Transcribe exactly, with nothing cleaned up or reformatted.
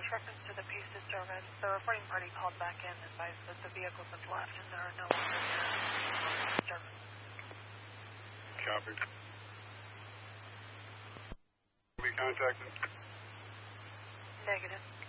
reference to the Peace disturbance, the reporting party called back in and advised that the vehicles have left and there are no longer disturbance. Copy. Will be contacted? Negative.